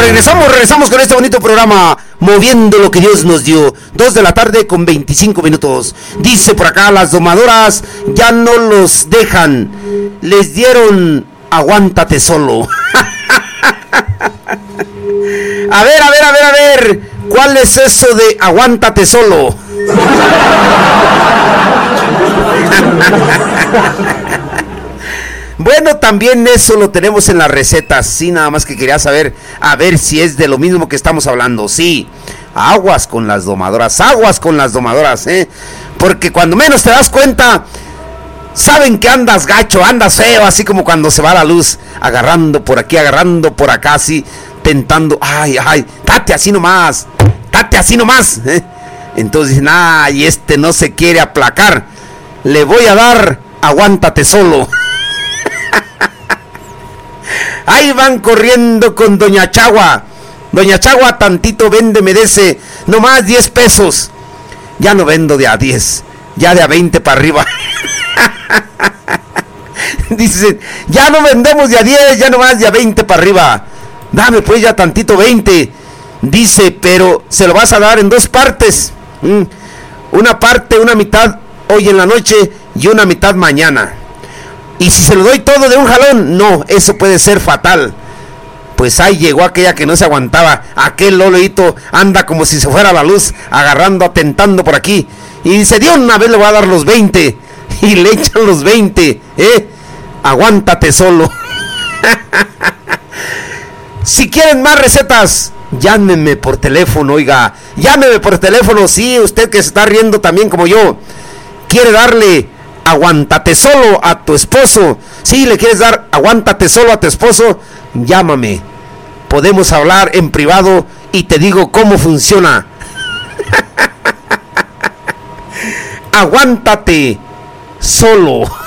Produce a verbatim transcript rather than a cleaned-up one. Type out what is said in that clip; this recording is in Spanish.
regresamos, regresamos con este bonito programa, moviendo lo que Dios nos dio. Dos de la tarde con veinticinco minutos. Dice por acá, las domadoras ya no los dejan. Les dieron aguántate solo. A ver, a ver, a ver, a ver. ¿Cuál es eso de aguántate solo? Bueno, también eso lo tenemos en las recetas. Sí, nada más que quería saber, a ver si es de lo mismo que estamos hablando. Sí, aguas con las domadoras, aguas con las domadoras, ¿eh? Porque cuando menos te das cuenta, saben que andas gacho, andas feo, así como cuando se va la luz, agarrando por aquí, agarrando por acá, así, tentando, ay, ay, date así nomás, date así nomás, ¿eh? Entonces dicen, ay, este no se quiere aplacar, le voy a dar, aguántate solo. Ahí van corriendo con Doña Chagua. Doña Chagua, tantito véndeme de ese, nomás diez pesos. Ya no vendo de a diez, ya de a veinte para arriba. Dicen, ya no vendemos de a diez, ya nomás de a veinte para arriba. Dame pues ya tantito veinte. Dice, pero se lo vas a dar en dos partes. ¿Mm? Una parte, una mitad hoy en la noche y una mitad mañana. Y si se lo doy todo de un jalón, no, eso puede ser fatal. Pues ahí llegó aquella que no se aguantaba. Aquel Loloito anda como si se fuera la luz, agarrando, atentando por aquí. Y dice, de una vez le voy a dar los veinte. Y le echan los veinte, ¿eh? Aguántate solo. Si quieren más recetas, llámenme por teléfono, oiga. Llámeme por teléfono, sí, usted que se está riendo también como yo. Quiere darle aguántate solo a tu esposo. Si le quieres dar aguántate solo a tu esposo, llámame. Podemos hablar en privado y te digo cómo funciona. Aguántate solo.